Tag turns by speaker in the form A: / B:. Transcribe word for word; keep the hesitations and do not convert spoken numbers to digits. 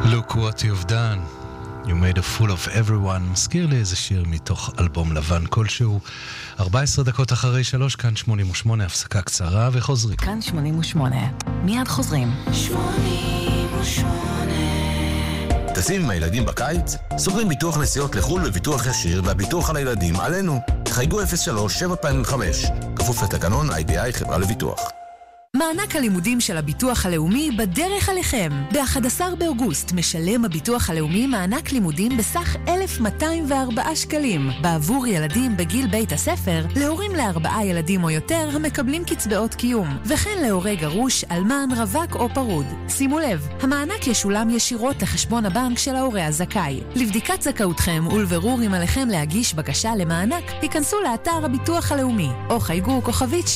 A: Look what you've done. You made a fool of everyone. מזכיר לי איזה שיר מתוך אלבום לבן כלשהו. ארבע עשרה דקות אחרי שלוש, כאן שמונים ושמונה, הפסקה קצרה וחוזרים.
B: כאן שמונים ושמונה, מיד חוזרים. שמונים ושמונה.
C: טסים עם הילדים בקיץ? סוגרים ביטוח נסיעות לחול וביטוח ישיר והביטוח על הילדים עלינו. חייגו אפס שלוש שבע חמש, כפוף לתקנון איי בי איי חברה לביטוח.
B: מענק הלימודים של הביטוח הלאומי בדרך עליכם. ב-אחד עשר באוגוסט משלם הביטוח הלאומי מענק לימודים בסך אלף מאתיים וארבעה שקלים בעבור ילדים בגיל בית הספר, להורים לארבעה ילדים או יותר המקבלים קצבאות קיום, וכן להורי גרוש, אלמן, רווק או פרוד. שימו לב, המענק ישולם ישירות לחשבון הבנק של ההורה הזכאי. לבדיקת זכאותכם ולבירור אם עליכם להגיש בקשה למענק, היכנסו לאתר הביטוח הלאומי או חייגו כוכבית